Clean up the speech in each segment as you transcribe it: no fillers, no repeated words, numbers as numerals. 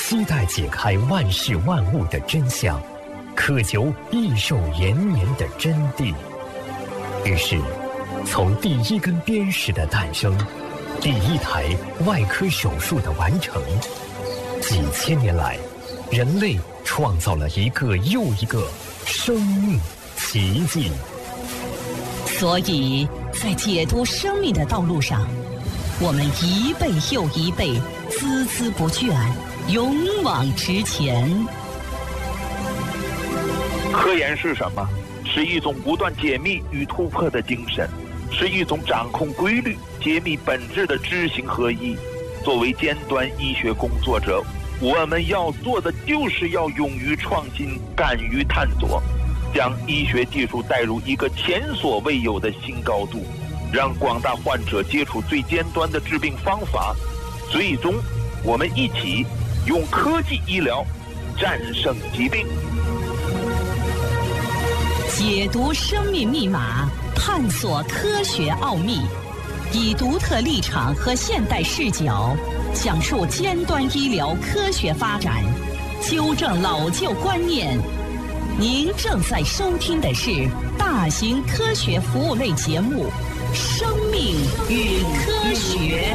期待解开万事万物的真相，渴求益寿延年的真谛。于是，从第一根砭石的诞生，第一台外科手术的完成，几千年来，人类创造了一个又一个生命奇迹。 所以在解读生命的道路上，我们一辈又一辈，孜孜不倦，勇往直前。 科研是什么？是一种不断解密与突破的精神，是一种掌控规律、解密本质的知行合一。作为尖端医学工作者，我们要做的就是要勇于创新，敢于探索，将医学技术带入一个前所未有的新高度，让广大患者接触最尖端的治病方法，最终我们一起用科技医疗战胜疾病。 解读生命密码，探索科学奥秘，以独特立场和现代视角讲述尖端医疗科学发展，纠正老旧观念。您正在收听的是大型科学服务类节目《生命与科学》。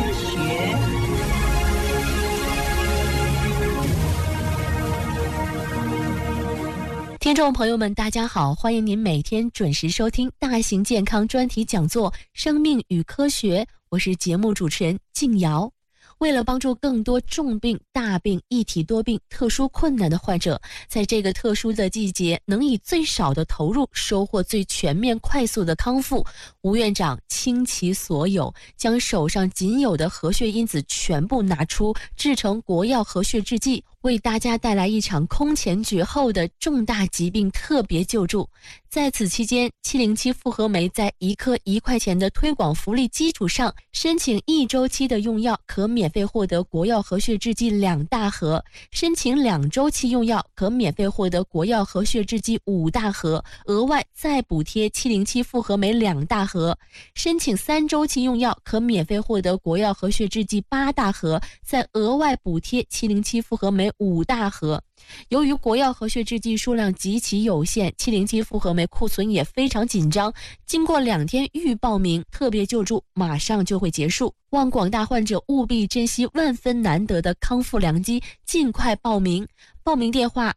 听众朋友们，大家好，欢迎您每天准时收听大型健康专题讲座《生命与科学》，我是节目主持人静瑶。为了帮助更多重病、大病、一体多病、特殊困难的患者，在这个特殊的季节能以最少的投入收获最全面、快速的康复，吴院长倾其所有，将手上仅有的活血因子全部拿出，制成国药活血制剂，为大家带来一场空前绝后的重大疾病特别救助。在此期间，707复合酶在1颗1块钱的推广福利基础上，申请1周期的用药可免费获得国药活血制剂2大盒，申请2周期用药可免费获得国药活血制剂5大盒，额外再补贴707复合酶2大盒，申请3周期用药可免费获得国药活血制剂8大盒，再额外补贴707复合酶5大盒。由于国药活血制剂数量极其有限，707复合酶库存也非常紧张，经过2天预报名，特别救助马上就会结束，望广大患者务必珍惜万分难得的康复良机，尽快报名。报名电话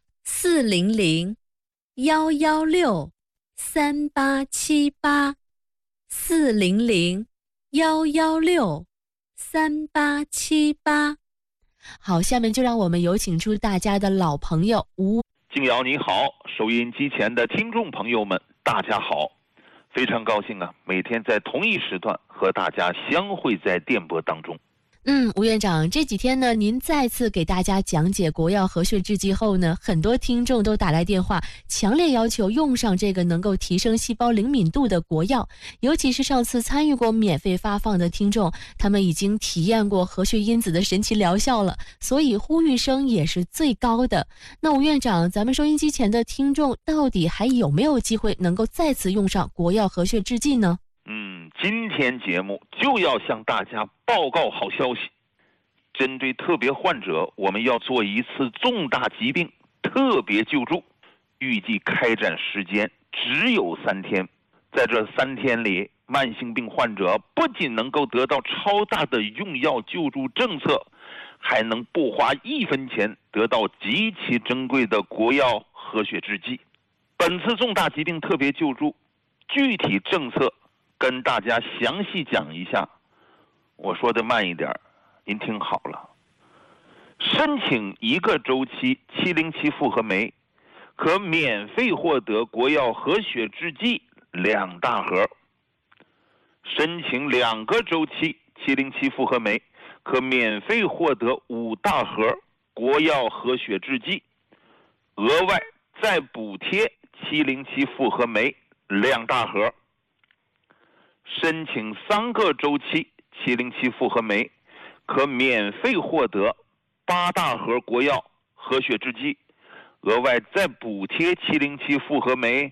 400-116-3878，400-116-3878。好，下面就让我们有请出大家的老朋友吴。 静瑶你好，收音机前的听众朋友们大家好，非常高兴啊，每天在同一时段和大家相会在电波当中。 吴院长，这几天呢，您再次给大家讲解国药活血制剂后呢，很多听众都打来电话，强烈要求用上这个能够提升细胞灵敏度的国药。尤其是上次参与过免费发放的听众，他们已经体验过活血因子的神奇疗效了，所以呼吁声也是最高的。那吴院长，咱们收音机前的听众到底还有没有机会能够再次用上国药活血制剂呢？ 今天节目就要向大家报告好消息，针对特别患者，我们要做一次重大疾病特别救助，预计开展时间只有3天。在这3天里，慢性病患者不仅能够得到超大的用药救助政策，还能不花1分钱得到极其珍贵的国药活血制剂。本次重大疾病特别救助具体政策跟大家详细讲一下，我说的慢一点，您听好了。申请1个周期707复合酶，可免费获得国药活血制剂2大盒；申请2个周期707复合酶，可免费获得5大盒国药活血制剂，额外再补贴707复合酶2大盒。申请3个周期707复合酶，可免费获得8大盒国药活血制剂，额外再补贴707复合酶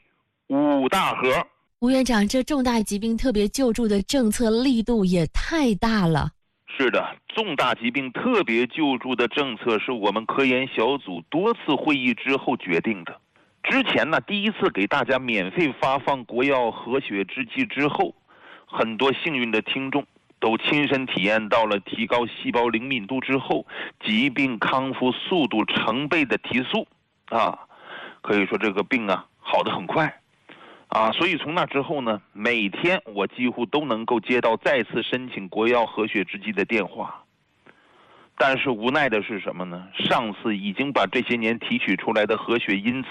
5大盒。 吴院长，这重大疾病特别救助的政策力度也太大了。 是的，重大疾病特别救助的政策是我们科研小组多次会议之后决定的。之前呢，第一次给大家免费发放国药和血制剂之后，很多幸运的听众都亲身体验到了提高细胞灵敏度之后，疾病康复速度成倍的提速啊，可以说这个病啊好得很快啊，所以从那之后呢，每天我几乎都能够接到再次申请国药和血制剂的电话。但是无奈的是什么呢？上次已经把这些年提取出来的和血因子